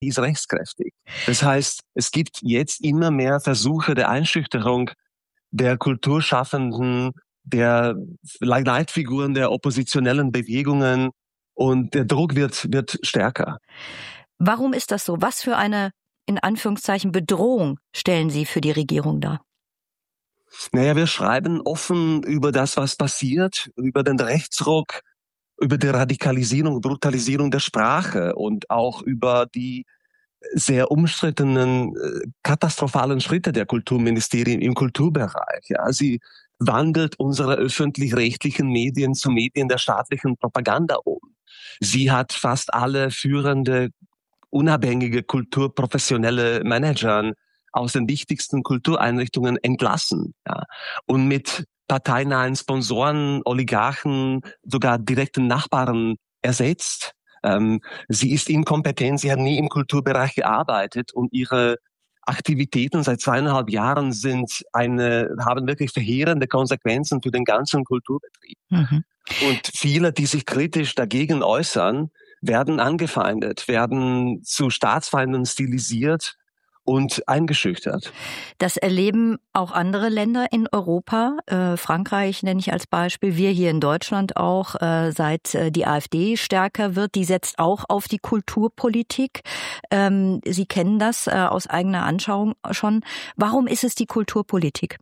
die ist rechtskräftig. Das heißt, es gibt jetzt immer mehr Versuche der Einschüchterung der Kulturschaffenden, der Leitfiguren der oppositionellen Bewegungen, und der Druck wird stärker. Warum ist das so? Was für eine, in Anführungszeichen, Bedrohung stellen Sie für die Regierung dar? Naja, wir schreiben offen über das, was passiert, über den Rechtsruck, über die Radikalisierung, Brutalisierung der Sprache und auch über die sehr umstrittenen, katastrophalen Schritte der Kulturministerien im Kulturbereich. Ja, sie wandelt unsere öffentlich-rechtlichen Medien zu Medien der staatlichen Propaganda um. Sie hat fast alle führende, unabhängige kulturprofessionelle Managern aus den wichtigsten Kultureinrichtungen entlassen. Ja. Und mit parteinahen Sponsoren, Oligarchen, sogar direkten Nachbarn ersetzt. Sie ist inkompetent, sie hat nie im Kulturbereich gearbeitet und ihre Aktivitäten seit 2,5 Jahren haben wirklich verheerende Konsequenzen für den ganzen Kulturbetrieb. Mhm. Und viele, die sich kritisch dagegen äußern, werden angefeindet, werden zu Staatsfeinden stilisiert und eingeschüchtert. Das erleben auch andere Länder in Europa. Frankreich nenne ich als Beispiel. Wir hier in Deutschland auch, seit die AfD stärker wird. Die setzt auch auf die Kulturpolitik. Sie kennen das aus eigener Anschauung schon. Warum ist es die Kulturpolitik?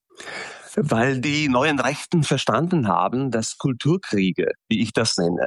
Weil die neuen Rechten verstanden haben, dass Kulturkriege, wie ich das nenne,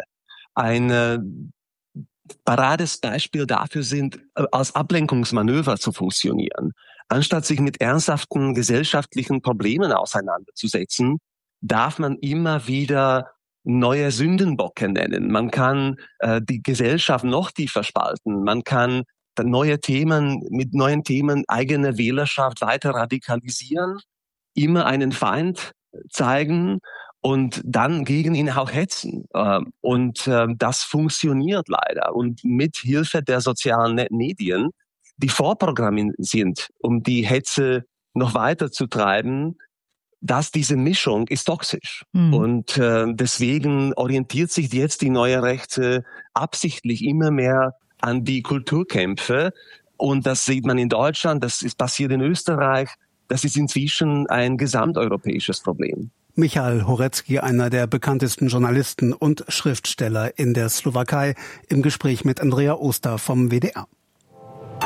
ein parades Beispiel dafür sind, als Ablenkungsmanöver zu funktionieren. Anstatt sich mit ernsthaften gesellschaftlichen Problemen auseinanderzusetzen, darf man immer wieder neue Sündenbocke nennen. Man kann die Gesellschaft noch tiefer spalten. Man kann mit neuen Themen eigene Wählerschaft weiter radikalisieren, immer einen Feind zeigen und dann gegen ihn auch hetzen. Und das funktioniert leider. Und mit Hilfe der sozialen Medien, die vorprogrammiert sind, um die Hetze noch weiter zu treiben, diese Mischung ist toxisch. Mhm. Und deswegen orientiert sich jetzt die neue Rechte absichtlich immer mehr an die Kulturkämpfe. Und das sieht man in Deutschland, das ist passiert in Österreich. Das ist inzwischen ein gesamteuropäisches Problem. Michal Horecki, einer der bekanntesten Journalisten und Schriftsteller in der Slowakei, im Gespräch mit Andrea Oster vom WDR.